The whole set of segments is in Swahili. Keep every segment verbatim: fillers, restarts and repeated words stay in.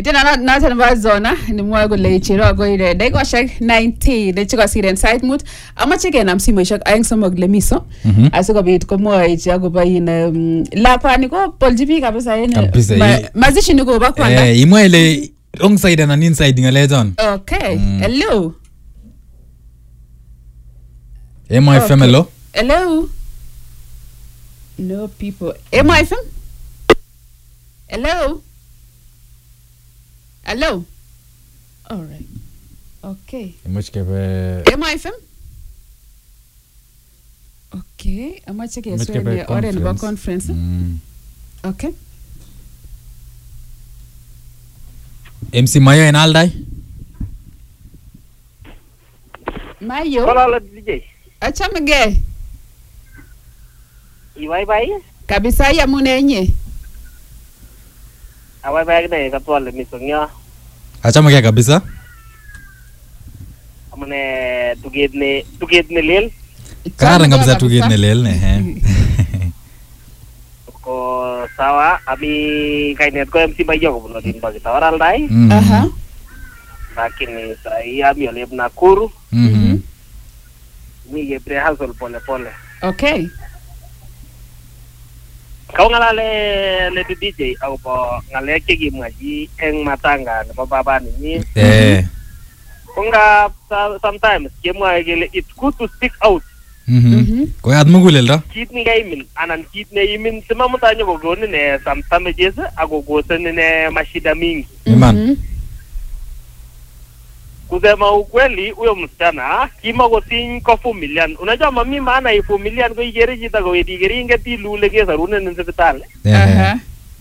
Miten na nata na zona ni mwa kole chiro go ire daikoshek ninety de chiko siren site mut amache kenam simoishek aeng somok le miso asikobit komwochi akobo in lakwani ko polji biik kabisa ene mazishi ni ko ba kwanda eh imwa ile wrong side and inside ngale jon. Okay. Hello. M I F M hello. Hello. No people. M I F M? Hello. Hello. All right. Okay. Much kebe. M I F M? Okay. Amache keswe or in the conference. Mm. Okay. M C Mayo en Aldai. Mayo. Hola D J. Achame ge. Iwai bai? Kabisa ya munenye. Awai bai ne katwale misongya. Achame ge kabisa. Amane tuget ne tuget ne lel. Kararan kabisa tuget ne lel ne he. Ko sawa abi kainet ko M C Mayo ko bulo din bagi tawar Aldai. Aha. Lakini saya mi oleb Nakuru. Mhm. Mi ge prehasol pole pole. Okay. Kau ngalale le D J au po ngale ke gi maji eng matanga ne baba ni. Eh. Kunga sometimes kemwa gele it's good to speak out. Mhm. Ko yat muguleldo. Kit ni gaimin anan kit ne yimin sema mutanyo go goni ne samtame jesa ago gosen ne mashida mingi. Iman. Kusema ukweli huyo msichana kima go tin ko familia. Unajua mami maana i familia go igere jita go idigeri ngeti lule ke sarune ne hospital. Aha.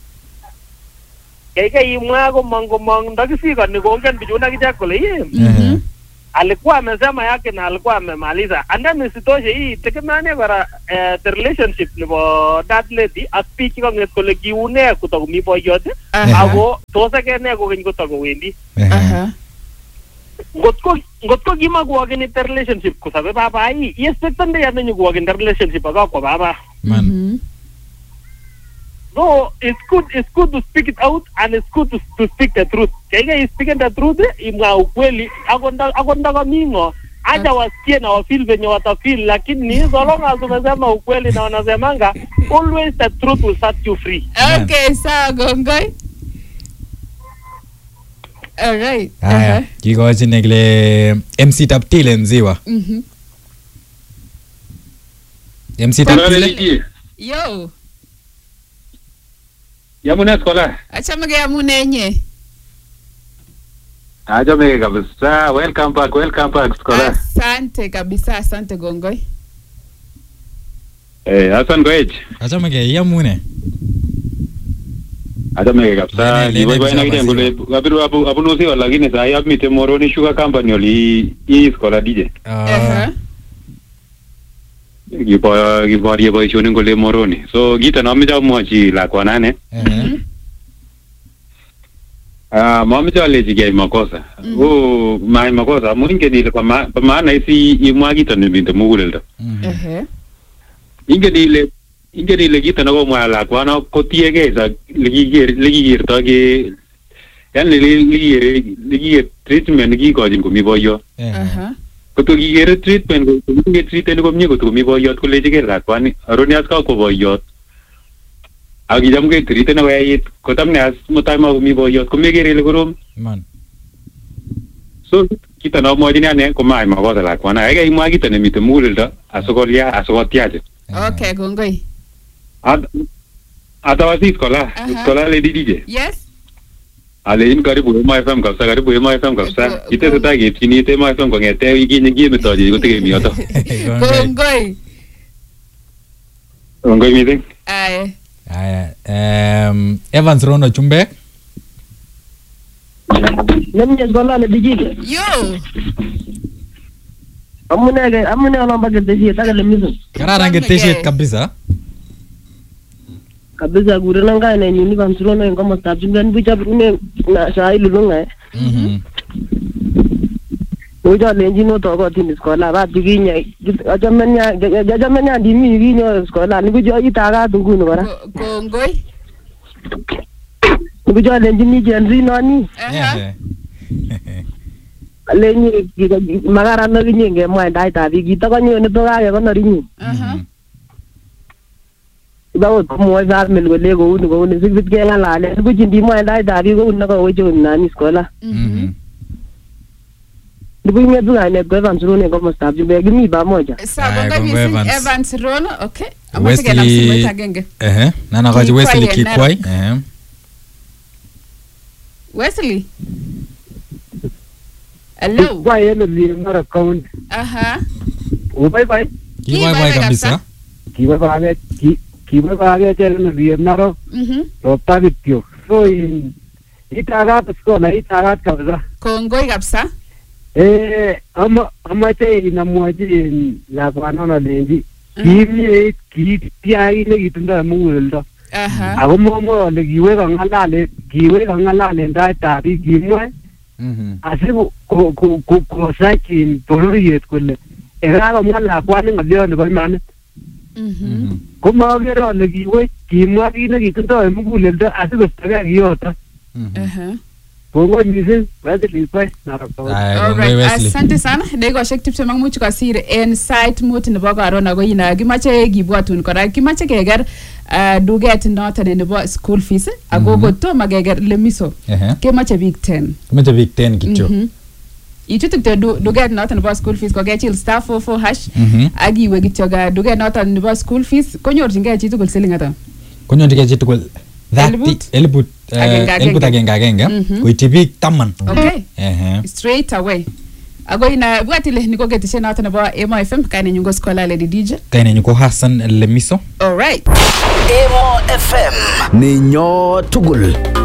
Kaya imwa go mango mang ndakifika ni gongen bijuna kijakole ye. Mhm. Alikuwa amesema yake na alikuwa amemaliza. And then isitoshe hii tegemea kwa uh, the relationship ni bo that lady aspiki kwa ngeskole kiune kutoka mipo yote. Ago tosa kene ko kingo toka wendi. Aha. Ngotko ngotko gima kwa kini the relationship kwa sababu baba hii expectande ya nini kwa kini relationship aga kwa baba. Man. So it's good it's good to speak it out and it's good to, to speak the truth. Kaya is speaking the truth imwa ukweli agonda agonda kamingo acha wasikie na wafeel venye watafeel lakini so long as unasema ukweli na wanasemanga always the truth will set you free. Okay, sawa Gongoi. All right. Haya, kikochi nekile M C Taptile Nziwa. Mhm. M C Taptile. Yo. Yamune skola. Achame ge amunenye. Ajame kabisa. Welcome back, welcome back skola. Asante kabisa, asante Gongoi. Eh, Hassan Goech. Achame ge yamune. Ajame kabisa. Iwe bwana kile ngule gabiru abu abu nusi wala lakini saa hii mite Moroni Sugar Company oli hii skola D J. Aha. Gipo gipo dia boy shoni ngule Moroni. So gita na mja mwachi la kwa nane. Eh. Ah, mama jale jige makosa. Oh, mai makosa mwinge ni kwa maana isi imwagi tani binte mugulelda. Eh. Inge dile inge dile gita na kwa mwala kwa na kotiege za ligi ligi tage yani ligi ligi treatment ligi kwa jingo miboyo. Aha. Koto gigere treatment ko ngi treatment ko mnye ko mi boyot ko leje la kwani aroni aska ko boyot agi jam ke treatment na wayit ko tamne as mutama ko mi boyot ko megere le gorom Man. so kita no mo dini ane ko mai ma boda la kwana ai mo agi tane mite mulda asogolia asogotiaje. Okay, Gongoi. Ad atawasi skola skola le D J. Yes. Ale in karibu M I F M kabisa karibu M I F M kabisa ite sasa gitini ite M I F M ko ngete wiki nyingi metoji kutike miyoto Gongoi. Gongoi meeting. Aye. Haya, um Evans Rono Chumbek. Namnya skola le D J. Yo. Amune ge amune olamba ge deshi tagale miso. Kararan ge teshet kabisa. Kabisa gurena ngai na nyuni kan surono ngoma stabjungan buja brune na sai lulunga. Mhm. Uja lenjino to ko tin skola ba diginya ajamenya ajamenya di mi ginyo skola ni buja itaga tungu no bara. Gongoi. kujolenjini Gen Z noni. Aha. Lenyi makaran na kinye ngemwa ndaitab biik kitokonyone to kakekonor inye. Aha. Iba komwoe family kole kouni kouni sikbit keng'alalen buch ndimwa ndaitab biik kouni nekaweche nani skola. Mhm. Ndibuch ng'etu kainet ko Evans Rono en komostab Chumbek kimi pamoja. Sawa, Aya, kongoi kongoi missing Evans. Evans Rono. Okay. Amache kenam Wesley simoit agenge. ehe nana kaji Kikwai Wesley en Kikwai ehe Wesley. Hello. Kwa yele Limara County. Aha. Ubay bay. Kikwai Kikwai kabisa Kiba baage ki kiba baage chele Limara. Mhm. Ropta kityo. So in itagat skola itagat kabisa. Kongoi kabisa. Eh ama amache inamwaji lakwana na lenji. Kimie kitiai ne kitunda munguldo. Aha. Ako momo le kiwe kangalale kiwe kangalale ndaitab biik kimwe. mhm Asiku ko ko ko ko sakin pororiet kole ekakomwa lakwani ng'olyo nebo imanit. Mhm. Komaker ale kiwe kimwa kit nekitindoi muguleldo asikostogei kiyoto. mhm Aha. Kongoi missing Wesley Kwai Narok. aya kongoi Alright, Wesley asante sana. Dakikoshek tiptem ak much kosir en sait mut nebo karon ako ina kimache kibwatun kora kimache keker uh, duket noton nebo school fees ako kotomo keker Lemiso ehe kemache biik ten. kimeche biik ten kityo Mhm. Ichutu kityo du- duket noton nebo school fees kokechil star four four hash mhm ak iwe kityo ka duket noton nebo school fees konyorchingei chitugul siling ata. konyorchigei chitugul Eliput? thirty eliput eh, Agenge, agenge. eliput agenge agenge Mhm. koityi biik taman Okay. ehe Straight away. Ako ina bwat ile ni koketishie noton nebo Emo F M kainenyu ko Scholar Lady D J. kainenyu ko Hassan Lemiso All right. Emo F M. Ninyo tugul.